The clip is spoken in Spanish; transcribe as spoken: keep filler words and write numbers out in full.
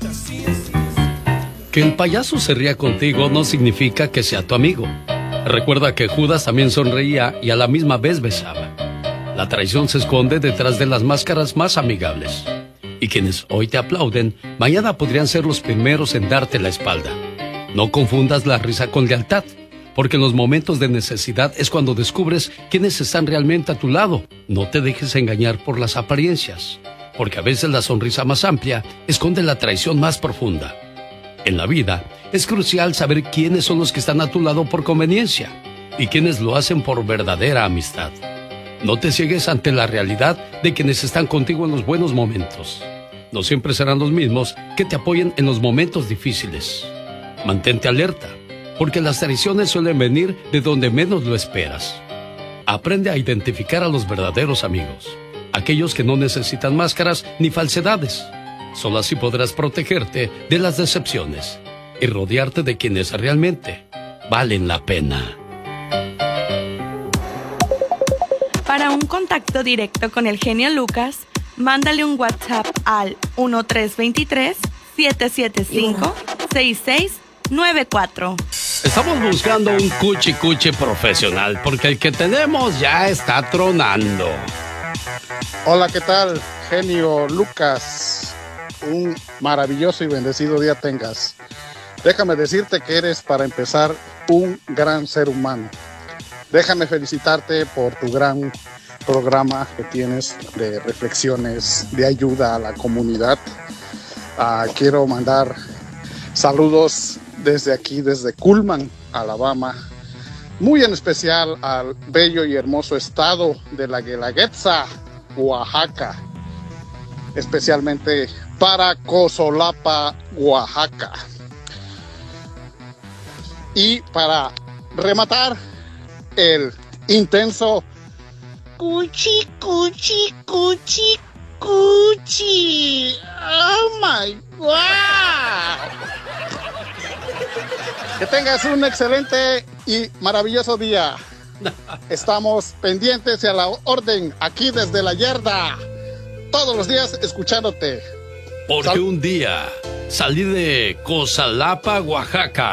Que el payaso se ría contigo no significa que sea tu amigo. Recuerda que Judas también sonreía y a la misma vez besaba. La traición se esconde detrás de las máscaras más amigables. Y quienes hoy te aplauden, mañana podrían ser los primeros en darte la espalda. No confundas la risa con lealtad, porque en los momentos de necesidad es cuando descubres quiénes están realmente a tu lado. No te dejes engañar por las apariencias, porque a veces la sonrisa más amplia esconde la traición más profunda. En la vida, es crucial saber quiénes son los que están a tu lado por conveniencia y quiénes lo hacen por verdadera amistad. No te ciegues ante la realidad de quienes están contigo en los buenos momentos. No siempre serán los mismos que te apoyen en los momentos difíciles. Mantente alerta, porque las traiciones suelen venir de donde menos lo esperas. Aprende a identificar a los verdaderos amigos, aquellos que no necesitan máscaras ni falsedades. Solo así podrás protegerte de las decepciones y rodearte de quienes realmente valen la pena. Para un contacto directo con el genio Lucas, mándale un WhatsApp al uno tres dos tres, siete siete cinco, seis seis nueve cuatro. Estamos buscando un cuchi cuchi profesional, porque el que tenemos ya está tronando. Hola, ¿qué tal, genio Lucas? Un maravilloso y bendecido día tengas. Déjame decirte que eres, para empezar, un gran ser humano. Déjame felicitarte por tu gran programa que tienes de reflexiones, de ayuda a la comunidad. Uh, quiero mandar saludos desde aquí, desde Cullman, Alabama. Muy en especial al bello y hermoso estado de la Guelaguetza, Oaxaca. Especialmente para Cosolapa, Oaxaca. Y para rematar, el intenso cuchi, cuchi, cuchi, cuchi. Oh my God. Que tengas un excelente y maravilloso día. Estamos pendientes y a la orden aquí desde la yarda. Todos los días escuchándote. Porque Sal- un día salí de Cosalapa, Oaxaca.